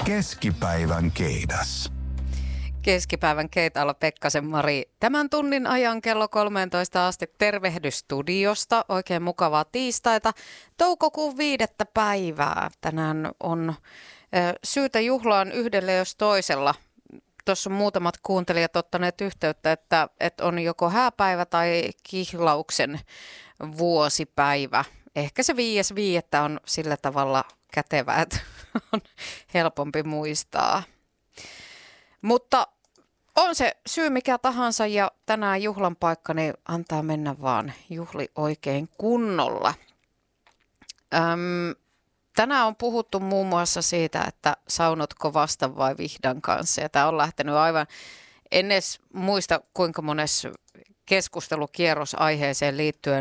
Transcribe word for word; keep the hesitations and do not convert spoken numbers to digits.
Keskipäivän keidas. Keskipäivän keitaalla Pekkasen Mari. Tämän tunnin ajan kello kolmetoista asti tervehdys studiosta. Oikein mukavaa tiistaita. Toukokuun viidettä päivää. Tänään on ö, syytä juhlaan yhdelle jos toisella. Tuossa on muutamat kuuntelijat ottaneet yhteyttä, että, että on joko hääpäivä tai kihlauksen vuosipäivä. Ehkä se viides viidettä on sillä tavalla kätevä, että on helpompi muistaa. Mutta on se syy mikä tahansa ja tänään juhlan paikka, niin antaa mennä vaan juhli oikein kunnolla. Öm, tänään on puhuttu muun muassa siitä, että saunotko vasta vai vihdan kanssa. Ja tämä on lähtenyt aivan, en edes muista kuinka monessa keskustelukierros aiheeseen liittyen